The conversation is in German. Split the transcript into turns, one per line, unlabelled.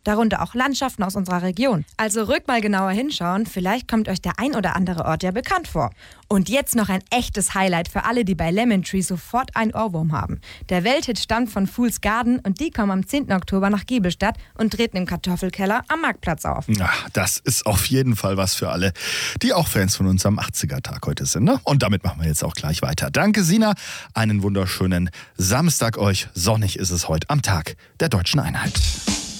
darunter auch Landschaften aus unserer Region. Also rückt mal genauer hinschauen, vielleicht kommt euch der ein oder andere Ort ja bekannt vor. Und jetzt noch ein echtes Highlight für alle, die bei Lemon Tree sofort einen Ohrwurm haben. Der Welthit stammt von Fool's Garden und die kommen am 10. Oktober nach Giebelstadt und treten im Kartoffelkeller am Marktplatz auf.
Ja, das ist auf jeden Fall was für alle, die auch Fans von unserem 80er-Tag heute sind. Ne? Und damit machen wir jetzt auch gleich weiter. Danke, Sina. Einen wunderschönen Samstag euch. Sonnig ist es heute am Tag der Deutschen Einheit.